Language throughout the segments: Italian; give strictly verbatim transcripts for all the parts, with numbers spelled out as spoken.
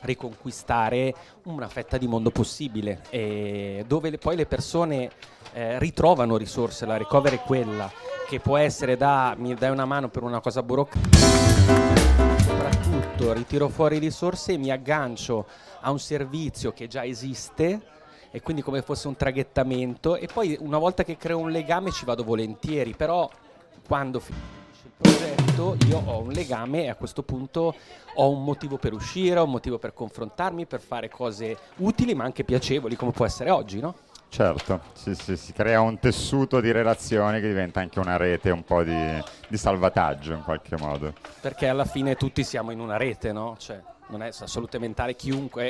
riconquistare una fetta di mondo possibile, e dove le, poi le persone eh, ritrovano risorse. La recovery è quella, che può essere da mi dai una mano per una cosa burocratica, soprattutto ritiro fuori risorse e mi aggancio a un servizio che già esiste, e quindi come fosse un traghettamento, e poi una volta che creo un legame ci vado volentieri, però quando finisce il progetto io ho un legame e a questo punto ho un motivo per uscire, ho un motivo per confrontarmi, per fare cose utili ma anche piacevoli, come può essere oggi, no? Certo, sì, sì, si crea un tessuto di relazioni che diventa anche una rete un po' di, di salvataggio in qualche modo. Perché alla fine tutti siamo in una rete, no? Cioè, non è salute mentale, chiunque...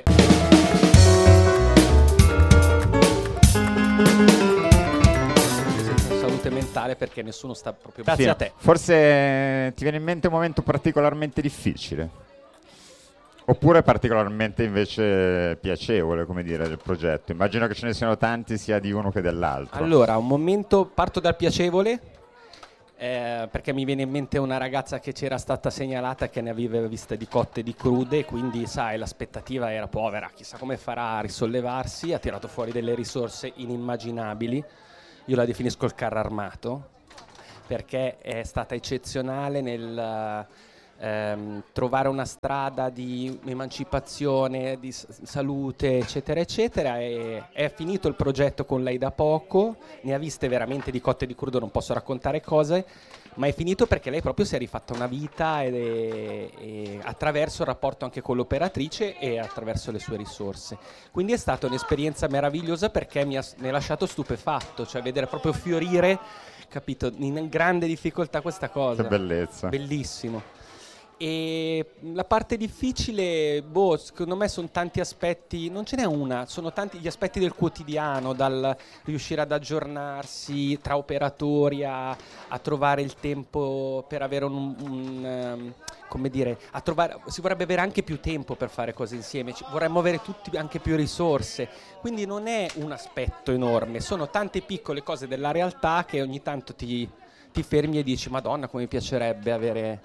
senza salute mentale, perché nessuno sta proprio... Grazie Sì, a te. Forse ti viene in mente un momento particolarmente difficile? Oppure particolarmente invece piacevole, come dire, del progetto? Immagino che ce ne siano tanti sia di uno che dell'altro. Allora, un momento, parto dal piacevole, eh, perché mi viene in mente una ragazza che c'era stata segnalata che ne aveva viste di cotte e di crude, quindi sai, l'aspettativa era povera, chissà come farà a risollevarsi, ha tirato fuori delle risorse inimmaginabili. Io la definisco il carro armato, perché è stata eccezionale nel... Ehm, trovare una strada di emancipazione, di s- salute, eccetera, eccetera. E è finito il progetto con lei da poco, ne ha viste veramente di cotte e di crudo, non posso raccontare cose, ma è finito perché lei proprio si è rifatta una vita ed è, e attraverso il rapporto anche con l'operatrice e attraverso le sue risorse. Quindi è stata un'esperienza meravigliosa, perché mi ha, mi ha lasciato stupefatto, cioè vedere proprio fiorire, capito, in grande difficoltà questa cosa. Che bellezza. Bellissimo. E la parte difficile, boh, secondo me sono tanti aspetti, non ce n'è una, sono tanti gli aspetti del quotidiano, dal riuscire ad aggiornarsi tra operatori a, a trovare il tempo per avere un, un um, come dire, a trovare, si vorrebbe avere anche più tempo per fare cose insieme, ci, vorremmo avere tutti anche più risorse, quindi non è un aspetto enorme, sono tante piccole cose della realtà che ogni tanto ti, ti fermi e dici Madonna come mi piacerebbe avere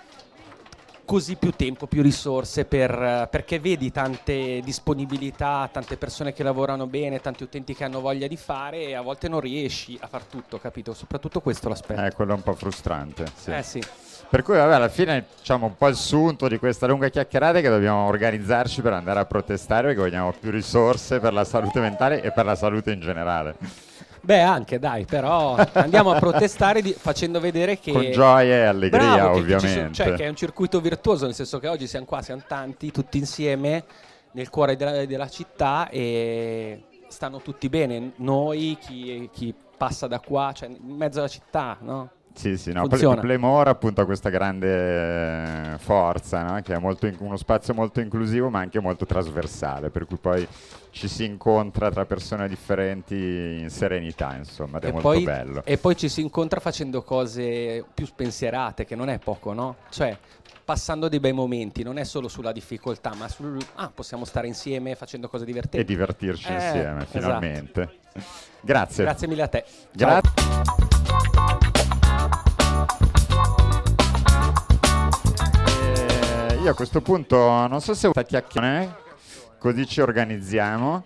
così più tempo, più risorse, per, perché vedi tante disponibilità, tante persone che lavorano bene, tanti utenti che hanno voglia di fare, e a volte non riesci a far tutto, capito? Soprattutto questo l'aspetto. Eh, quello è un po' frustrante. Sì. Eh sì. Per cui vabbè, alla fine diciamo un po' il sunto di questa lunga chiacchierata è che dobbiamo organizzarci per andare a protestare, perché vogliamo più risorse per la salute mentale e per la salute in generale. Beh, anche dai, però andiamo a protestare di, facendo vedere che... Con gioia e allegria, Bravo, che, ovviamente. Che, ci sono, cioè, che è un circuito virtuoso, nel senso che oggi siamo qua, siamo tanti, tutti insieme, nel cuore della, della città, e stanno tutti bene. Noi, chi, chi passa da qua, cioè in mezzo alla città, no? Sì, sì, no, Funziona. Playmore appunto ha questa grande forza, no? Che è molto in- uno spazio molto inclusivo ma anche molto trasversale, per cui poi ci si incontra tra persone differenti in serenità, insomma, ed è E molto poi, bello. e poi ci si incontra facendo cose più spensierate, che non è poco, no? Cioè, passando dei bei momenti, non è solo sulla difficoltà, ma sul... Ah, possiamo stare insieme facendo cose divertenti. E divertirci Eh, insieme, esatto. finalmente. Grazie. Grazie mille a te. Gra- Eh, io a questo punto non so se una chiacchierone, così ci organizziamo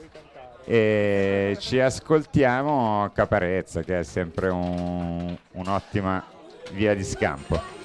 e ci ascoltiamo Caparezza, che è sempre un- un'ottima via di scampo.